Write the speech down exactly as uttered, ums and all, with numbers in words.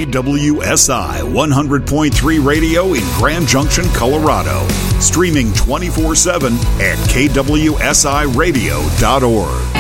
W S I one hundred point three Radio in Grand Junction, Colorado. Streaming twenty-four seven at K W S I radio dot org.